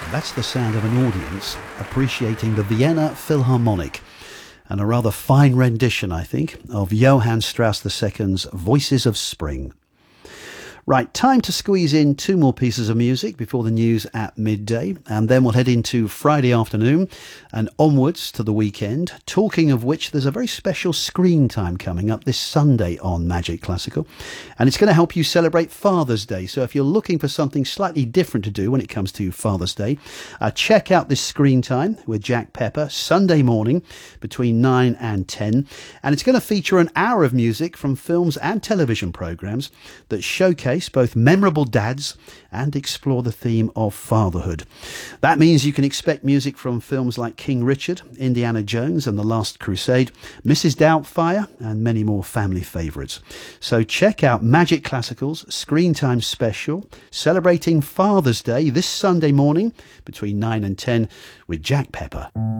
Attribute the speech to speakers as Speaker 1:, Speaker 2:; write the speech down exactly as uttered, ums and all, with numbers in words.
Speaker 1: That's the sound of an audience appreciating the Vienna Philharmonic, and a rather fine rendition, I think, of Johann Strauss the Second's Voices of Spring. Right, time to squeeze in two more pieces of music before the news at midday, and then we'll head into Friday afternoon and onwards to the weekend, talking of which there's a very special screen time coming up this Sunday on Magic Classical, and it's going to help you celebrate Father's Day. So if you're looking for something slightly different to do when it comes to Father's Day, uh, check out this screen time with Jack Pepper, Sunday morning between nine and ten, and it's going to feature an hour of music from films and television programmes that showcase both memorable dads and explore the theme of fatherhood. That means you can expect music from films like King Richard, Indiana Jones and the Last Crusade, Missus Doubtfire, and many more family favourites. So check out Magic Classical's Screen Time Special, celebrating Father's Day this Sunday morning between nine and ten with Jack Pepper.